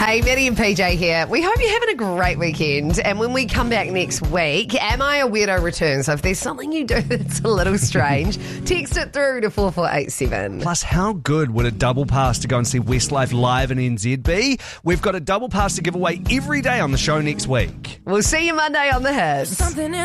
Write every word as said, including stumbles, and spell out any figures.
Hey, Maddie and P J here. We hope you're having a great weekend. And when we come back next week, Am I a Weirdo returns. So if there's something you do that's a little strange, text it through to four four eight seven. Plus, how good would a double pass to go and see Westlife live in N Z be? We've got a double pass to give away every day on the show next week. We'll see you Monday on The Hits. Something in